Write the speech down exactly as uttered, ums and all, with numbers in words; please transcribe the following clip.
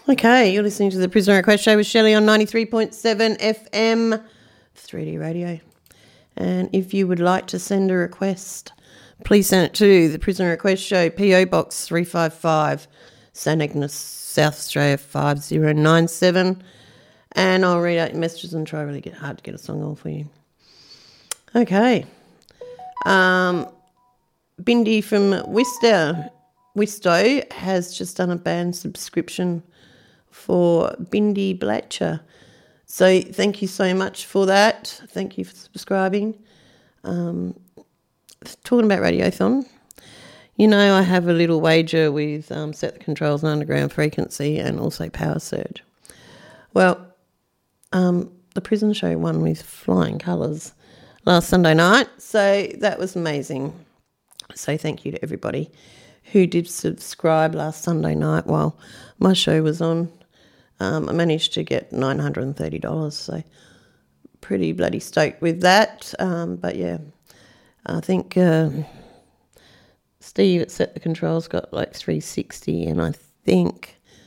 Okay, you're listening to the Prisoner Request Show with Shelley on ninety-three point seven F M, three D radio. And if you would like to send a request, please send it to the Prisoner Request Show, P O Box three five five, St Agnes, South Australia five zero nine seven. And I'll read out your messages and try really get hard to get a song on for you. Okay. Um, Bindi from Wister, Wisto has just done a band subscription for Bindi Blatcher. So thank you so much for that. Thank you for subscribing. Um, talking about Radiothon, you know I have a little wager with um, Set the Controls and Underground Frequency and also Power Surge. Well, um, the Prison Show won with flying colours last Sunday night, so that was amazing. So thank you to everybody who did subscribe last Sunday night while my show was on. Um, I managed to get nine hundred thirty dollars, so pretty bloody stoked with that. Um, but, yeah, I think uh, Steve at Set the Controls got like three hundred sixty, and I think